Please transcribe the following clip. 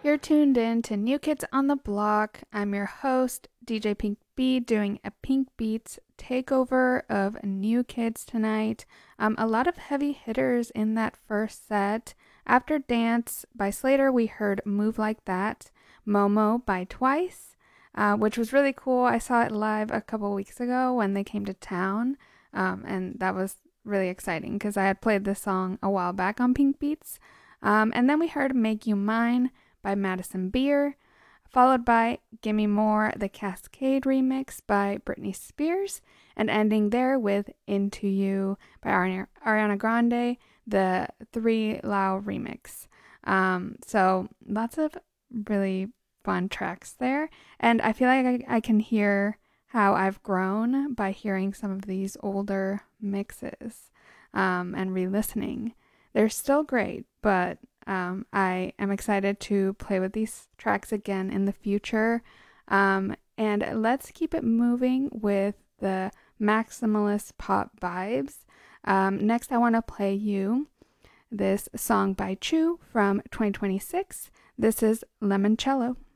You're tuned in to New Kids on the Block. I'm your host, DJ Pink B, doing a Pink Beats takeover of New Kids tonight. A lot of heavy hitters in that first set. After Dance by Slater, we heard Move Like That, Momo by Twice, which was really cool. I saw it live a couple weeks ago when they came to town, and that was really exciting because I had played this song a while back on Pink Beats. And then we heard Make You Mine by Madison Beer, followed by Gimme More, the Cascade remix by Britney Spears, and ending there with Into You by Ariana Grande, the 3 Lao remix. So lots of really fun tracks there, and I feel like I can hear how I've grown by hearing some of these older mixes and re-listening. They're still great, but I am excited to play with these tracks again in the future. And let's keep it moving with the maximalist pop vibes. Next, I want to play you this song by Chew from 2026. This is Lemoncello.